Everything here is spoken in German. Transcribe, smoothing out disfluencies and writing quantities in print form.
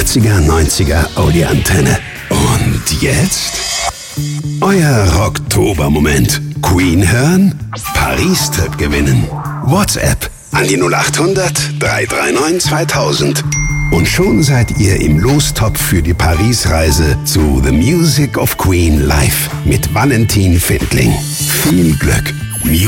80er, 90er Audi-Antenne. Und jetzt? Euer Rocktober-Moment. Queen hören? Paris-Trip gewinnen. WhatsApp an die 0800 339 2000. Und schon seid ihr im Lostopf für die Paris-Reise zu The Music of Queen live mit Valentin Findling. Viel Glück!